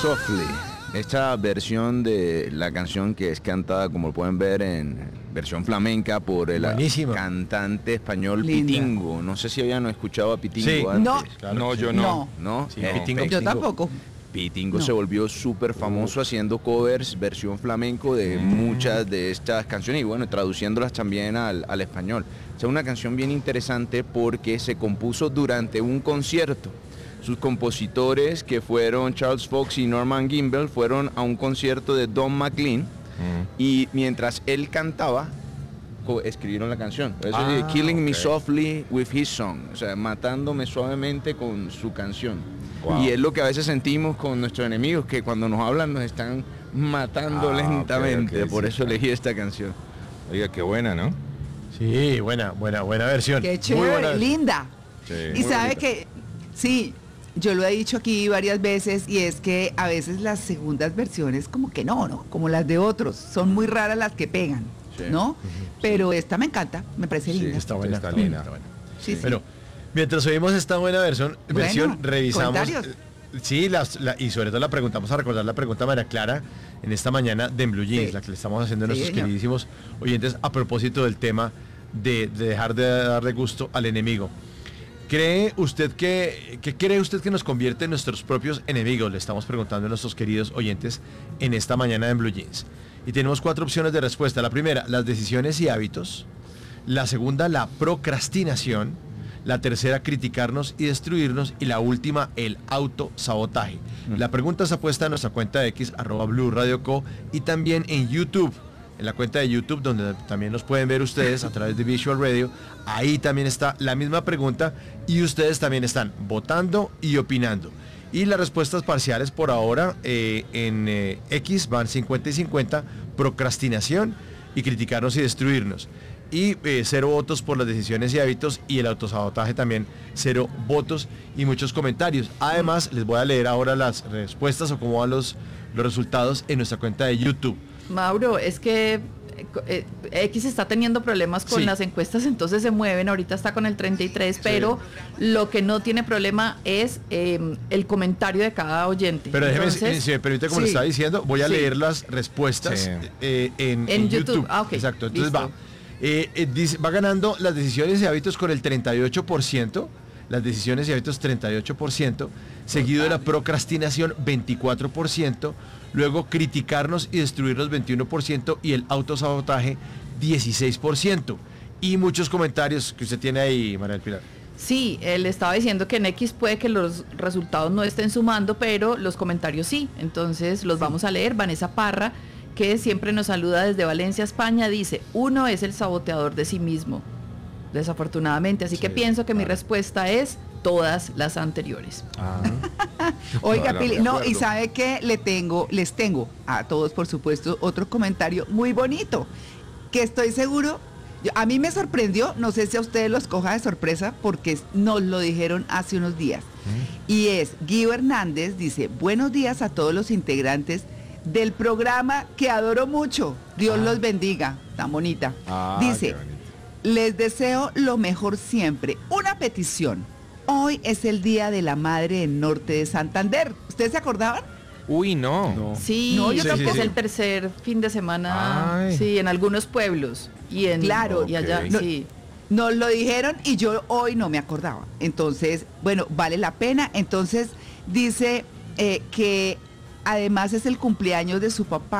Softly. Esta versión de la canción que es cantada, como pueden ver, en versión flamenca por el Buenísima. cantante español Linda. Pitingo. No sé si habían escuchado a Pitingo Sí. antes. No. Claro. No, yo no. ¿No? Sí, No. Pitingo. Yo tampoco. Pitingo No. se volvió súper famoso haciendo covers, versión flamenco de muchas de estas canciones y bueno, traduciéndolas también al español. O sea, una canción bien interesante porque se compuso durante un concierto. Sus compositores, que fueron Charles Fox y Norman Gimbel, fueron a un concierto de Don McLean y mientras él cantaba, escribieron la canción. Por eso dice, Killing Me ok. Softly with His Song, o sea, matándome suavemente con su canción. Wow. Y es lo que a veces sentimos con nuestros enemigos, que cuando nos hablan nos están matando lentamente. ok, Por sí, eso elegí esta canción. Oiga, qué buena, ¿no? Sí, buena versión. Qué Muy chévere, buena. linda. Sí. Y Muy sabe bonita. que, sí, yo lo he dicho aquí varias veces y es que a veces las segundas versiones como que no, como las de otros, son muy raras las que pegan, Sí. ¿no? Pero esta me encanta, me parece Sí, linda. Está buena. Está linda. Está buena. Sí, sí. Bueno, mientras oímos esta buena versión, revisamos. comentarios. Sí, y sobre todo la preguntamos a recordar la pregunta a María Clara en esta mañana de En Blue Jeans, Sí. la que le estamos haciendo a Sí, nuestros señor. queridísimos oyentes a propósito del tema de dejar de darle gusto al enemigo. ¿Cree usted que cree usted que nos convierte en nuestros propios enemigos? Le estamos preguntando a nuestros queridos oyentes en esta mañana en Blue Jeans. Y tenemos 4 opciones de respuesta. La primera, las decisiones y hábitos. La segunda, la procrastinación. La tercera, criticarnos y destruirnos. Y la última, el autosabotaje. La pregunta está puesta en nuestra cuenta de X, @Blue Radio Co. Y también en YouTube. En la cuenta de YouTube, donde también nos pueden ver ustedes a través de Visual Radio. Ahí también está la misma pregunta y ustedes también están votando y opinando. Y las respuestas parciales por ahora en X van 50 y 50, procrastinación y criticarnos y destruirnos. Y 0 votos por las decisiones y hábitos y el autosabotaje también 0 votos y muchos comentarios. Además, les voy a leer ahora las respuestas o cómo van los resultados en nuestra cuenta de YouTube. Mauro, es que X está teniendo problemas con Sí. las encuestas, entonces se mueven, ahorita está con el 33, pero lo que no tiene problema es el comentario de cada oyente. Pero déjeme, Entonces, si me permite, como le sí. estaba diciendo, voy a Sí. leer las respuestas Sí. en YouTube. Ah, ok. Exacto, entonces Listo. va ganando las decisiones y hábitos con el 38%, las decisiones y hábitos 38%, seguido de la procrastinación 24%, luego criticarnos y destruirnos 21% y el autosabotaje 16%. Y muchos comentarios que usted tiene ahí, María del Pilar. sí, él estaba diciendo que en X puede que los resultados no estén sumando, pero los comentarios sí. Entonces los vamos a leer. Vanessa Parra, que siempre nos saluda desde Valencia, España, dice: uno es el saboteador de sí mismo, desafortunadamente. Así que pienso que mi respuesta es todas las anteriores. Oiga, Claro, Pili, de no, acuerdo. y sabe que les tengo a todos, por supuesto, otro comentario muy bonito, que estoy seguro, a mí me sorprendió, no sé si a ustedes los coja de sorpresa, porque nos lo dijeron hace unos días. Y es, Guido Hernández dice: buenos días a todos los integrantes del programa que adoro mucho, Dios los bendiga, tan bonita. Dice: qué bonito. les deseo lo mejor siempre. Una petición. Hoy es el Día de la Madre del Norte de Santander. ¿Ustedes se acordaban? Uy, no. Sí, No, yo yo creo tampoco. que es el tercer fin de semana, Ay. sí, en algunos pueblos y en Claro. y allá, Ok. sí. Nos lo dijeron y yo hoy no me acordaba. Entonces, bueno, vale la pena. Entonces, dice que además es el cumpleaños de su papá.